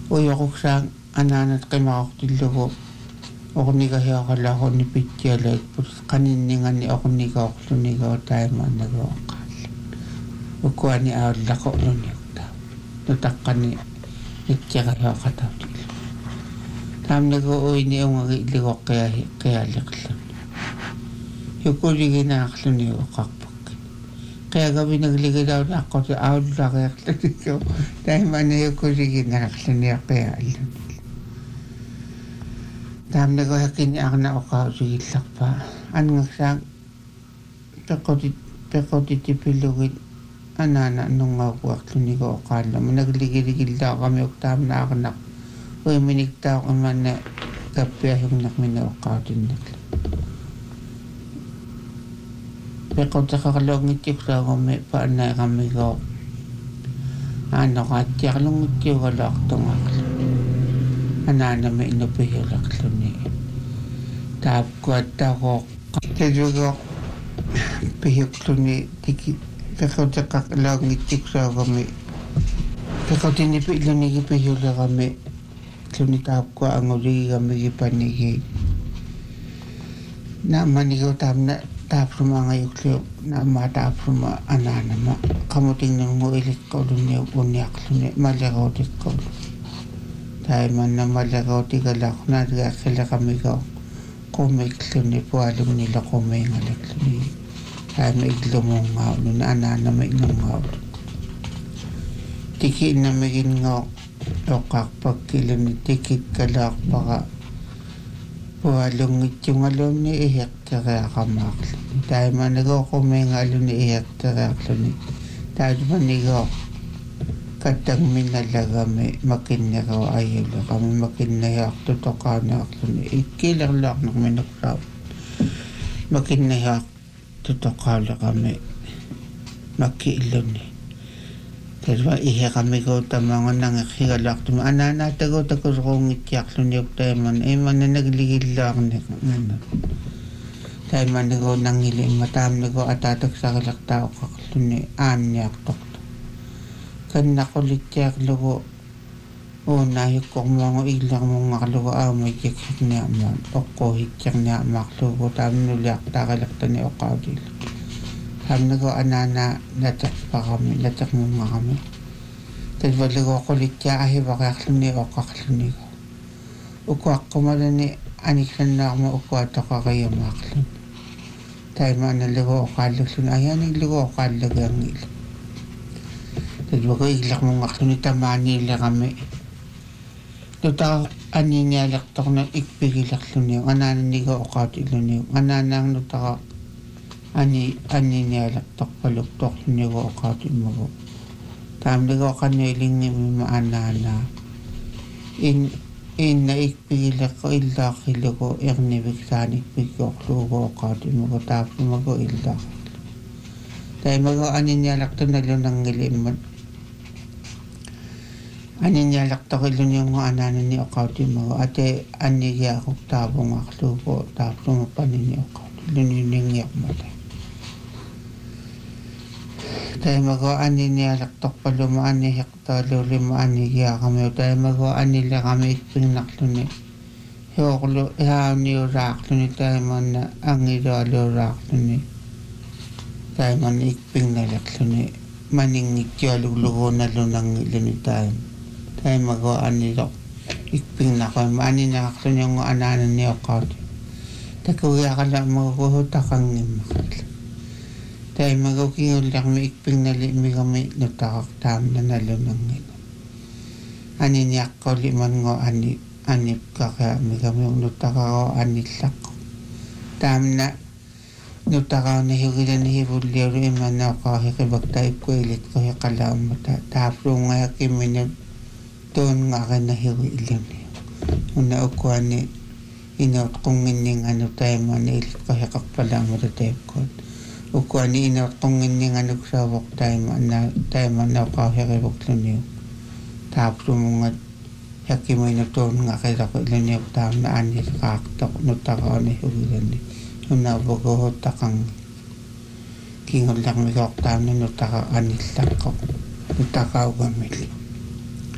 uyoquksaang anaanat qimaaqortillugu oqunikahiaqalaqunni pittialaat put qaninninganni oqunikaoqlunigaa taimaannaguaqqaalla ukuani aallaqorluniuqta nutaqqani ittiqahiaqatautillu taamnagu uini ungagi illigoqqiahi qialliqlun yukuliginaaqluniuqqarpuk qiagavinagligilauni aqqoti aullaqeerlunigu taimaanna yukuliginaaqluniaqqiaallun taamnagu hakini arna oqausugillarpa angaksaang peqotitipillugit anaana nungaupuarlunigu oqaallama nagligiligillaqamiuq taamna arnaq uiminiktaoqimanna kappiasugnermina oqqautinnaqla peqoteqarluungittiuqsaagummi paanaeqamigoo aanoqaattiarlungittiugalaartungaqla anaanami inupihiulaqluni taapkuattaqooq tajugoq pihiuqluni tiki peqoteqarluungittiuqsaagummi peqotinipi'lunigi pihiuleqami tluni taapkua anguligigami panigi naamanigu taamna taapsumangayuqliu naama taapsuma anaanama qamutingnungu iliqqaulunniuq uniaqluni maliqautiqqaulu taimanna maliqautigalaqnaatigaaqqileqamigao qumiqluni pualunnilequmiingaliqluni taima illumuungauluni anaanama inungaulu tiki'namiginngao oqqarpakkiluni tikikkalaarpaqa pualungitsungalunni ihiqteriaqamaaqluni taimanagoo qumiingaaluni ihiqteriaqluni taajmanigoo kattangminallagami makinneroo ayuleqami makinnahiartutoqaaneaqluni ikkilerlaarnerminuqsau makinnahiartutoqaaleqami makki'lluni tasma ihiqamigu tamangonangeqhigalartuma anaanaatagu takusuquungittiarluniuq taiman imanna nagligillaarniqanna taimanigu nangili imma taamnigu ataataksarilertaoqaqluni aanniartoqta kannaqulittiarlugu uunaahiqqormuangu illermungarlugu aamajjikserniarmaan oqquuhitserniarmaarlugu taamnuliartaaqalertani oqautilla taamnigu anaana nateqparami nateqmungarami tasvaligu oqulittia ahivaqaarluni oqqarlunigu ukuaqqamalani aniksannaarma ukuatoqariamaaqluni taimaanaligu oqaallulluni ayaanilligu oqaallagiangila tasvagu illermungarluni tamaaniileqami tutaa aniinialertorna ikpigilerluniu anaananigu oqautilluniu anaanaarnutaqa aniinialertorpaluktorlunigu oqautimmagu taamnigu oqannuilingimima anaanaa inna ikpigileqqo illaaqqilugu erniviksaanikpiggoorluugu oqautimmagu taapsumagu illaaqqilu taimagu aniinialertunallunangili immat aniinialertoqilluniungu anaanani oqautimmagu ate annigiaquk taavungaarluugu taapsumapanini oqautilluniningiarmata taimagu aniinialertorpaluma anihiqtaaluulima anigiaqamiu taimagu anileqami ikpingnarluni hiorlu haaniuraaqluni taimanna angilualuuraaqluni taimanna ikpingnalerluni maningittialugluguunallunangiluni taimagu aniloq ikpingnaqama aninaqluniungu anaanani oqauti takugiaqalamaguhu taqangimmaqalla taimagu kingullermi ikpingnali'migami nutaqaq taamna nallunangila aniniaqqaulimango anipkaqiamigami nutaqaqo anillaqqo taamna nutaqauna higilani hivulliuru imanaoqaahiqibakta ipkuilitkohiqalaammata taapruungayakimminu tuunngaqina higi una ukuani inaut qunginninnganu taimana ilitkohiqarpalaammata taipkuat ukuani inaut qunginninganuksaavoq taimana oqaahiqivukluniu taaprumungat yakiminu tuunngaqilaqu iluniuq taamna anilqaaqtoq nutaqauna higilani una bogohottaqangi kingullermigoq taamna nutaqa anillaqqoq nutaqaugamili